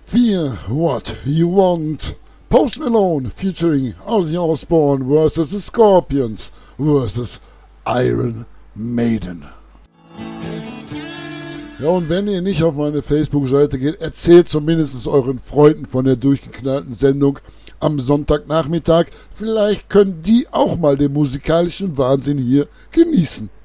Fear What You Want. Post Malone featuring Ozzy Osbourne vs. The Scorpions vs. Iron Maiden. Ja, und wenn ihr nicht auf meine Facebook-Seite geht, erzählt zumindest euren Freunden von der durchgeknallten Sendung am Sonntagnachmittag. Vielleicht können die auch mal den musikalischen Wahnsinn hier genießen.